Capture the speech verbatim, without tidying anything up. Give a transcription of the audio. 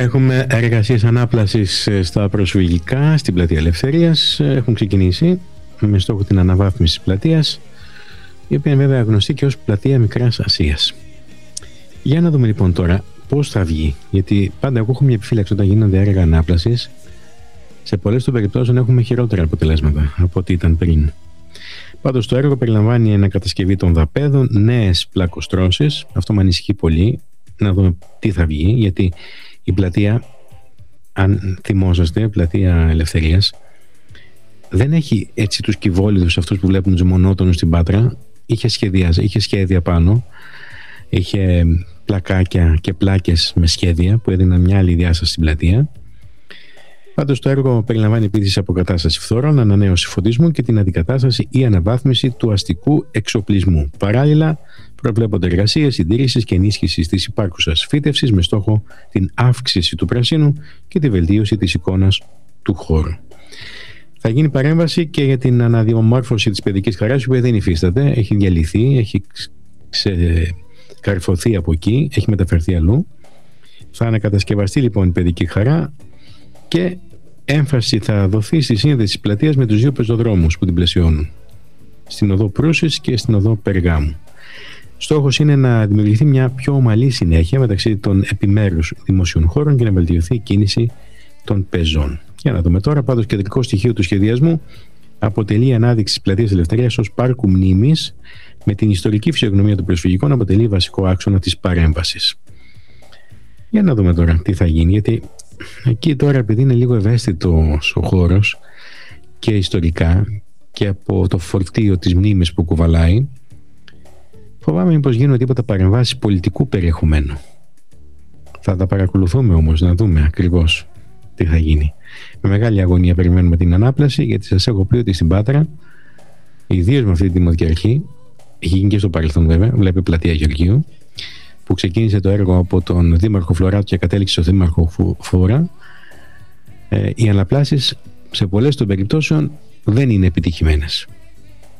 Έχουμε εργασίες ανάπλασης στα προσφυγικά στην Πλατεία Ελευθερίας. Έχουν ξεκινήσει με στόχο την αναβάθμιση της πλατείας, η οποία είναι βέβαια γνωστή και ως Πλατεία Μικράς Ασίας. Για να δούμε λοιπόν τώρα πώς θα βγει, γιατί πάντα εγώ έχω μια επιφύλαξη όταν γίνονται έργα ανάπλασης. Σε πολλές των περιπτώσεων έχουμε χειρότερα αποτελέσματα από ό,τι ήταν πριν. Πάντως το έργο περιλαμβάνει ανακατασκευή των δαπέδων, νέες πλακοστρώσεις. Αυτό με ανησυχεί πολύ. Να δούμε τι θα βγει, γιατί η πλατεία, αν θυμόσαστε, Πλατεία Ελευθερίας, δεν έχει έτσι τους κυβόλιδους αυτούς που βλέπουν τους μονότονους στην Πάτρα. Είχε, σχεδιάζει, είχε σχέδια πάνω, είχε πλακάκια και πλάκες με σχέδια που έδιναν μια άλλη διάσταση στην πλατεία. Πάντως το έργο περιλαμβάνει επίσης αποκατάσταση φθορών, ανανέωση φωτισμού και την αντικατάσταση ή αναβάθμιση του αστικού εξοπλισμού. Παράλληλα, προβλέπονται εργασίες συντήρησης και ενίσχυσης της υπάρχουσας φύτευσης με στόχο την αύξηση του πρασίνου και τη βελτίωση της εικόνας του χώρου. Θα γίνει παρέμβαση και για την αναδιαμόρφωση της παιδικής χαράς, που δεν υφίσταται, έχει διαλυθεί, έχει ξεκαρφωθεί από εκεί, έχει μεταφερθεί αλλού. Θα ανακατασκευαστεί λοιπόν η παιδική χαρά και έμφαση θα δοθεί στη σύνδεση της πλατείας με τους δύο πεζοδρόμους που την πλαισιώνουν, στην οδό Προύσης και στην οδό Περγάμου. Στόχος είναι να δημιουργηθεί μια πιο ομαλή συνέχεια μεταξύ των επιμέρους δημοσίων χώρων και να βελτιωθεί η κίνηση των πεζών. Για να δούμε τώρα, πάντως κεντρικό στοιχείο του σχεδιασμού αποτελεί η ανάδειξη της Πλατείας Ελευθερίας ως πάρκου μνήμης, με την ιστορική φυσιογνωμία των προσφυγικών αποτελεί βασικό άξονα της παρέμβασης. Για να δούμε τώρα τι θα γίνει, γιατί εκεί τώρα, επειδή είναι λίγο ευαίσθητος ο χώρος και ιστορικά και από το φορτίο της μνήμης που κουβαλάει, φοβάμαι μήπως γίνουν τίποτα παρεμβάσεις πολιτικού περιεχομένου. Θα τα παρακολουθούμε όμως, να δούμε ακριβώς τι θα γίνει. Με μεγάλη αγωνία περιμένουμε την ανάπλαση, γιατί σας έχω πει ότι στην Πάτρα, ιδίως με αυτή τη δημοτική αρχή, έχει γίνει και στο παρελθόν βέβαια, βλέπει Πλατεία Γεωργίου, που ξεκίνησε το έργο από τον Δήμαρχο Φλωράτου και κατέληξε στο Δήμαρχο Φόρα, ε, οι αναπλάσεις σε πολλές των περιπτώσεων δεν είναι επιτυχημένες.